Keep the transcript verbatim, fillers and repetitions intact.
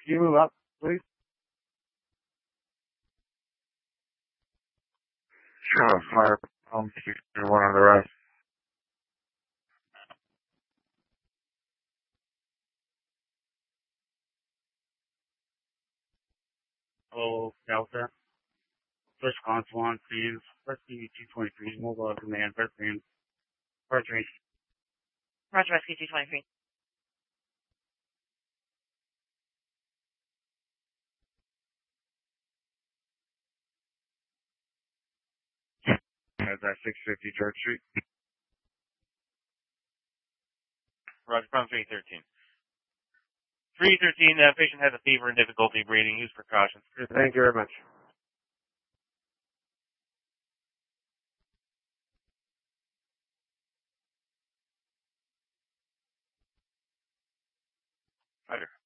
Can you move up, please? Sure, fire pump, one on the rest. Hello, Delta. First console on scene. First T V two twenty-three, mobile command, first scene. First range. Roger, Rescue two twenty-three. That's at six fifty Church Street. Roger, from three thirteen. three thirteen, uh, patient has a fever and difficulty breathing. Use precautions. Thank you very much. Roger.